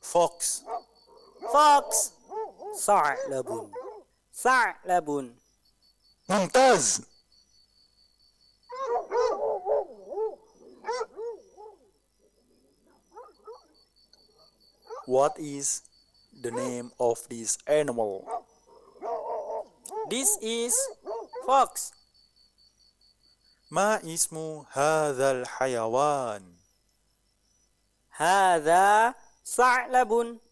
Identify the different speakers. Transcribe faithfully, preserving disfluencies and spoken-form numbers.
Speaker 1: Fox.
Speaker 2: Fox. ثعلب. ثعلب.
Speaker 1: ممتاز. What is the name of this animal?
Speaker 2: This is fox.
Speaker 1: ما اسم هذا الحيوان؟
Speaker 2: هذا ثعلب.